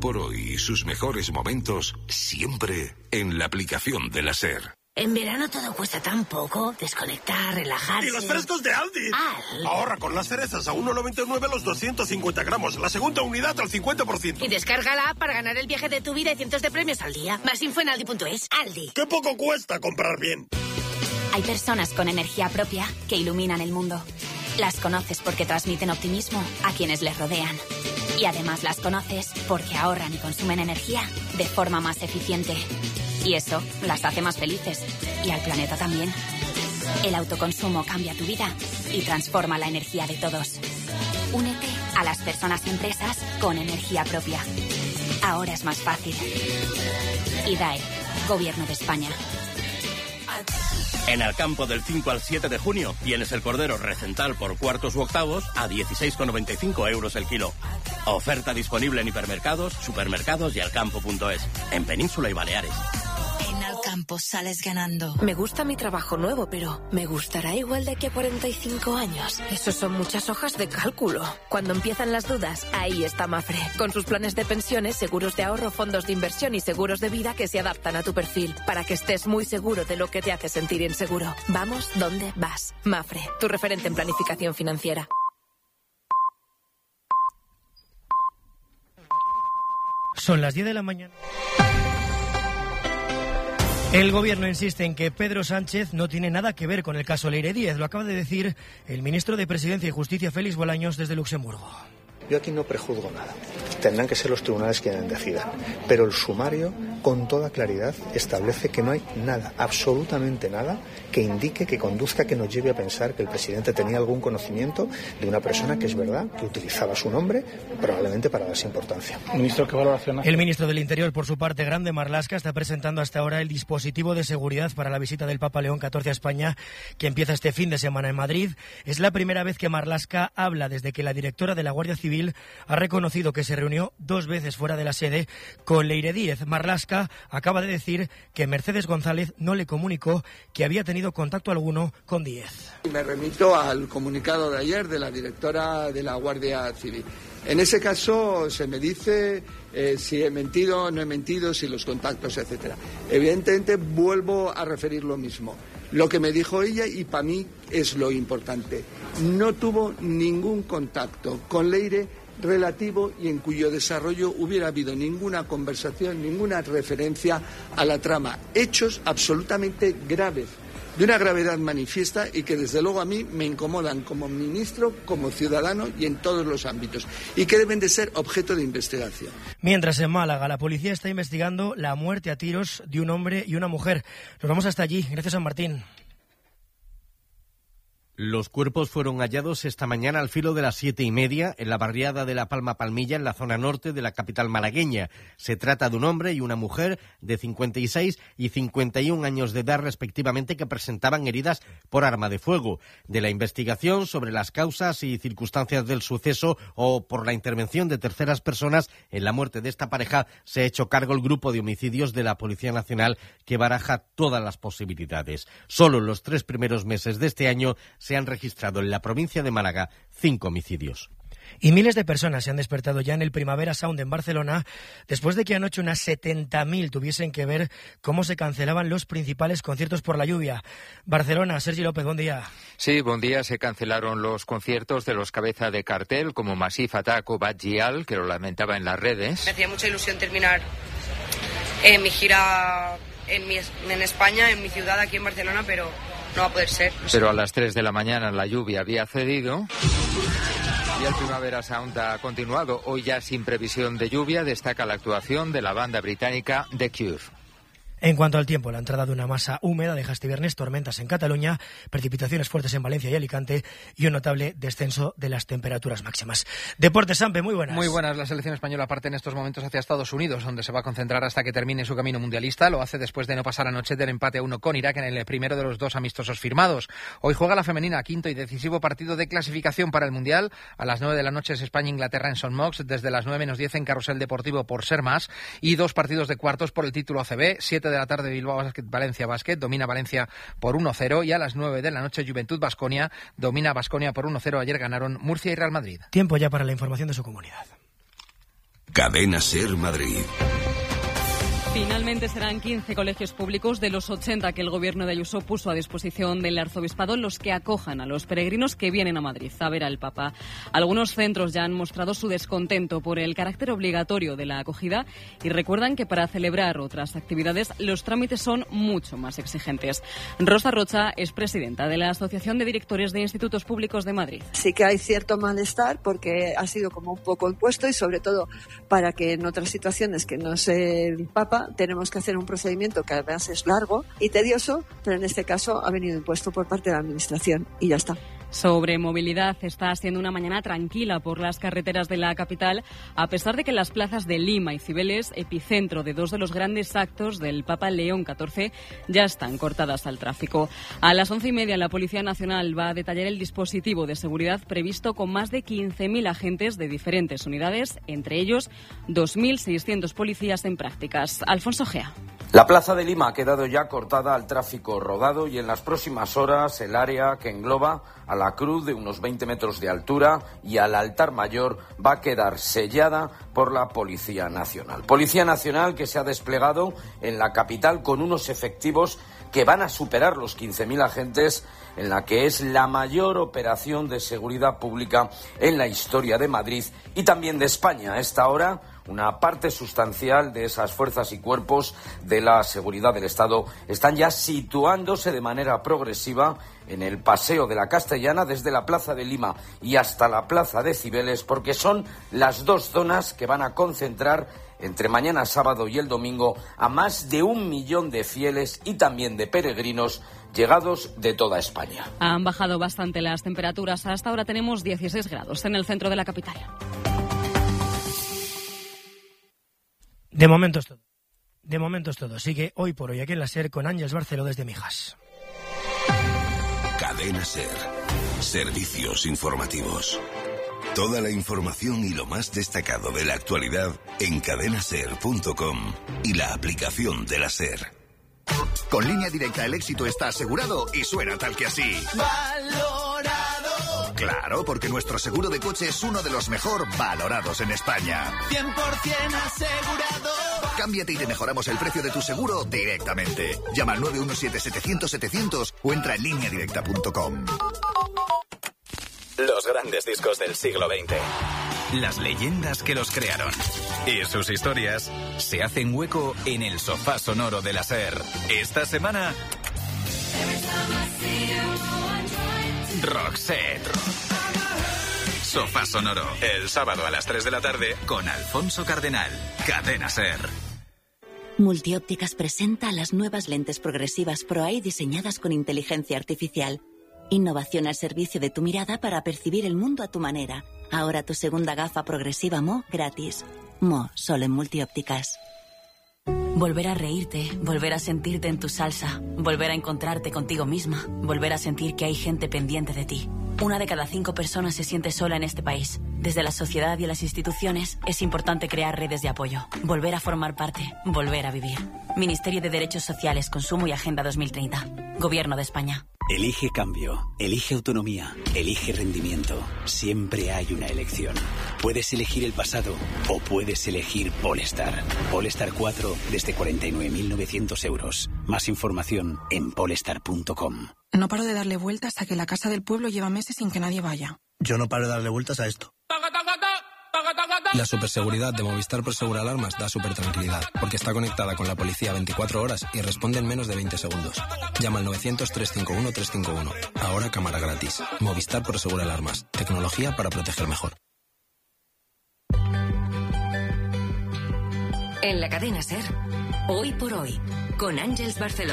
por hoy y sus mejores momentos siempre en la aplicación de la SER. En verano todo cuesta tan poco. Desconectar, relajarse. ¡Y los frescos de Aldi! Ahorra con las cerezas a 1,99 los 250 gramos. La segunda unidad al 50%. Y descarga la app para ganar el viaje de tu vida y cientos de premios al día. Más info en aldi.es. Aldi. ¡Qué poco cuesta comprar bien! Hay personas con energía propia que iluminan el mundo. Las conoces porque transmiten optimismo a quienes les rodean. Y además las conoces porque ahorran y consumen energía de forma más eficiente. Y eso las hace más felices. Y al planeta también. El autoconsumo cambia tu vida y transforma la energía de todos. Únete a las personas y empresas con energía propia. Ahora es más fácil. IDAE, Gobierno de España. En Alcampo del 5 al 7 de junio tienes el cordero recental por cuartos u octavos a 16,95 euros el kilo. Oferta disponible en hipermercados, supermercados y alcampo.es. En Península y Baleares. En Alcampo sales ganando. Me gusta mi trabajo nuevo, pero ¿me gustará igual de aquí a 45 años? Eso son muchas hojas de cálculo. Cuando empiezan las dudas, ahí está Mafre. Con sus planes de pensiones, seguros de ahorro, fondos de inversión y seguros de vida que se adaptan a tu perfil, para que estés muy seguro de lo que te hace sentir inseguro. Vamos donde vas. Mafre, tu referente en planificación financiera. Son las 10 de la mañana. El gobierno insiste en que Pedro Sánchez no tiene nada que ver con el caso Leire Díez. Lo acaba de decir el ministro de Presidencia y Justicia, Félix Bolaños, desde Luxemburgo. Yo aquí no prejuzgo nada. Tendrán que ser los tribunales quienes decidan. Pero el sumario, con toda claridad, establece que no hay nada, absolutamente nada, que indique, que conduzca, que nos lleve a pensar que el presidente tenía algún conocimiento de una persona que es verdad, que utilizaba su nombre, probablemente para darse importancia. Ministro, ¿qué valoración hace? El ministro del Interior, por su parte, Grande Marlaska, está presentando hasta ahora el dispositivo de seguridad para la visita del Papa León XIV a España, que empieza este fin de semana en Madrid. Es la primera vez que Marlaska habla desde que la directora de la Guardia Civil ha reconocido que se reunió 2 veces fuera de la sede con Leire Díez. Marlaska acaba de decir que Mercedes González no le comunicó que había tenido contacto alguno con Díez. Me remito al comunicado de ayer de la directora de la Guardia Civil. En ese caso se me dice si he mentido, no he mentido, si los contactos, etcétera. Evidentemente vuelvo a referir lo mismo. Lo que me dijo ella, y para mí es lo importante, no tuvo ningún contacto con Leire relativo y en cuyo desarrollo hubiera habido ninguna conversación, ninguna referencia a la trama. Hechos absolutamente graves, de una gravedad manifiesta y que desde luego a mí me incomodan como ministro, como ciudadano y en todos los ámbitos, y que deben de ser objeto de investigación. Mientras en Málaga la policía está investigando la muerte a tiros de un hombre y una mujer. Nos vamos hasta allí. Gracias, San Martín. Los cuerpos fueron hallados esta mañana al filo de las 7:30 en la barriada de La Palma Palmilla, en la zona norte de la capital malagueña. Se trata de un hombre y una mujer de 56 y 51 años de edad respectivamente, que presentaban heridas por arma de fuego. De la investigación sobre las causas y circunstancias del suceso o por la intervención de terceras personas en la muerte de esta pareja se ha hecho cargo el grupo de homicidios de la Policía Nacional, que baraja todas las posibilidades. Solo en los 3 primeros meses de este año se han registrado en la provincia de Málaga 5 homicidios. Y miles de personas se han despertado ya en el Primavera Sound en Barcelona después de que anoche unas 70.000 tuviesen que ver cómo se cancelaban los principales conciertos por la lluvia. Barcelona, Sergi López, buen día. Sí, buen día. Se cancelaron los conciertos de los cabeza de cartel como Massive Attack o Bad Gyal, que lo lamentaba en las redes. Me hacía mucha ilusión terminar mi gira en España, en mi ciudad, aquí en Barcelona, pero no va a poder ser. Pero a las 3 de la mañana la lluvia había cedido y el Primavera Sound ha continuado. Hoy ya sin previsión de lluvia. Destaca la actuación de la banda británica The Cure. En cuanto al tiempo, la entrada de una masa húmeda deja este viernes tormentas en Cataluña, precipitaciones fuertes en Valencia y Alicante y un notable descenso de las temperaturas máximas. Deportes, Sampe, muy buenas. Muy buenas. La selección española parte en estos momentos hacia Estados Unidos, donde se va a concentrar hasta que termine su camino mundialista. Lo hace después de no pasar anoche del empate a 1 con Irak en el primero de los 2 amistosos firmados. Hoy juega la femenina, quinto y decisivo partido de clasificación para el Mundial. A las 9 de la noche es España-Inglaterra en St. Mox, desde las 9:10 en Carrusel Deportivo por ser más, y 2 partidos de cuartos por el título ACB. 7 de la tarde Bilbao Valencia Basket, domina Valencia por 1-0, y a las 9 de la noche Juventud Baskonia, domina Baskonia por 1-0. Ayer ganaron Murcia y Real Madrid. Tiempo ya para la información de su comunidad. Cadena Ser Madrid. Finalmente serán 15 colegios públicos de los 80 que el gobierno de Ayuso puso a disposición del arzobispado los que acojan a los peregrinos que vienen a Madrid a ver al Papa. Algunos centros ya han mostrado su descontento por el carácter obligatorio de la acogida y recuerdan que para celebrar otras actividades los trámites son mucho más exigentes. Rosa Rocha es presidenta de la Asociación de Directores de Institutos Públicos de Madrid. Sí que hay cierto malestar porque ha sido como un poco impuesto y sobre todo para que en otras situaciones que no sea el Papa tenemos que hacer un procedimiento que además es largo y tedioso, pero en este caso ha venido impuesto por parte de la Administración y ya está. Sobre movilidad, está siendo una mañana tranquila por las carreteras de la capital, a pesar de que las plazas de Lima y Cibeles, epicentro de dos de los grandes actos del Papa León XIV, ya están cortadas al tráfico. A las 11:30 la Policía Nacional va a detallar el dispositivo de seguridad previsto con más de 15.000 agentes de diferentes unidades, entre ellos 2.600 policías en prácticas. Alfonso Gea. La plaza de Lima ha quedado ya cortada al tráfico rodado y en las próximas horas el área que engloba a la cruz de unos 20 metros de altura y al altar mayor va a quedar sellada por la Policía Nacional. Policía Nacional que se ha desplegado en la capital con unos efectivos que van a superar los 15.000 agentes en la que es la mayor operación de seguridad pública en la historia de Madrid y también de España. A esta hora, una parte sustancial de esas fuerzas y cuerpos de la seguridad del Estado están ya situándose de manera progresiva en el Paseo de la Castellana desde la Plaza de Lima y hasta la Plaza de Cibeles, porque son las dos zonas que van a concentrar entre mañana sábado y el domingo a más de 1 millón de fieles y también de peregrinos llegados de toda España. Han bajado bastante las temperaturas. Hasta ahora tenemos 16 grados en el centro de la capital. De momento es todo. De momento es todo. Sigue hoy por hoy aquí en la SER con Ángeles Barceló desde Mijas. Cadena Ser. Servicios informativos. Toda la información y lo más destacado de la actualidad en cadenaser.com y la aplicación de la SER. Con Línea Directa el éxito está asegurado y suena tal que así. ¡Valorado! Claro, porque nuestro seguro de coche es uno de los mejor valorados en España. 100% asegurado. Cámbiate y te mejoramos el precio de tu seguro directamente. Llama al 917-700-700 o entra en lineadirecta.com. Los grandes discos del siglo XX. Las leyendas que los crearon. Y sus historias se hacen hueco en el sofá sonoro de la SER. Esta semana, Roxette. Sofá sonoro. El sábado a las 3 de la tarde con Alfonso Cardenal. Cadena SER. Multiópticas presenta las nuevas lentes progresivas Pro-Eye diseñadas con inteligencia artificial. Innovación al servicio de tu mirada para percibir el mundo a tu manera. Ahora tu segunda gafa progresiva Mo gratis. Mo, solo en Multiópticas. Volver a reírte, volver a sentirte en tu salsa, volver a encontrarte contigo misma, volver a sentir que hay gente pendiente de ti. 1 de cada 5 personas se siente sola en este país. Desde la sociedad y las instituciones es importante crear redes de apoyo, volver a formar parte, volver a vivir. Ministerio de Derechos Sociales, Consumo y Agenda 2030. Gobierno de España. Elige cambio, elige autonomía, elige rendimiento. Siempre hay una elección. Puedes elegir el pasado o puedes elegir Polestar. Polestar 4 desde 49.900 euros. Más información en polestar.com. No paro de darle vueltas a que la casa del pueblo lleva meses sin que nadie vaya. Yo no paro de darle vueltas a esto. La superseguridad de Movistar Prosegur Alarmas da supertranquilidad, porque está conectada con la policía 24 horas y responde en menos de 20 segundos. Llama al 900-351-351. Ahora cámara gratis. Movistar Prosegur Alarmas. Tecnología para proteger mejor. En la cadena SER, hoy por hoy, con Ángeles Barceló.